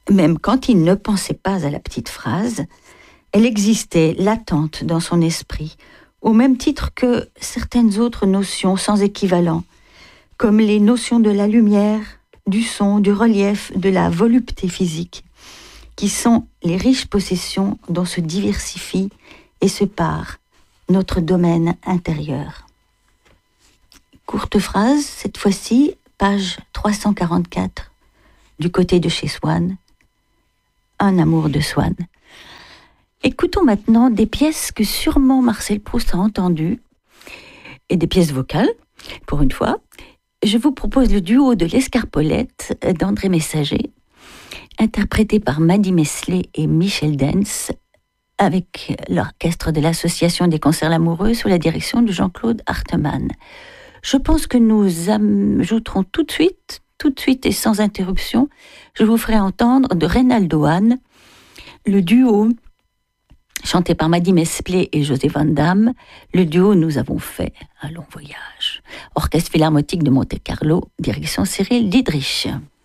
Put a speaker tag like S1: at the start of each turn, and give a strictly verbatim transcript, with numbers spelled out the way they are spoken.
S1: Même quand il ne pensait pas à la petite phrase, elle existait latente dans son esprit, au même titre que certaines autres notions sans équivalent, comme les notions de la lumière, du son, du relief, de la volupté physique, qui sont les riches possessions dont se diversifie et se pare notre domaine intérieur. Courte phrase, cette fois-ci, page trois cent quarante-quatre, du côté de chez Swann, Un amour de Swann. Écoutons maintenant des pièces que sûrement Marcel Proust a entendues, et des pièces vocales, pour une fois. Je vous propose le duo de l'Escarpolette d'André Messager, interprété par Maddy Messelet et Michel Dens, avec l'orchestre de l'Association des Concerts Lamoureux sous la direction de Jean-Claude Hartemann. Je pense que nous ajouterons tout de suite, tout de suite et sans interruption, je vous ferai entendre de Reynaldo Hahn, le duo chanté par Maddy Messelet et José Van Damme, le duo Nous avons fait un long voyage. Orchestre Philharmonique de Monte-Carlo, direction Cyril Diedrich.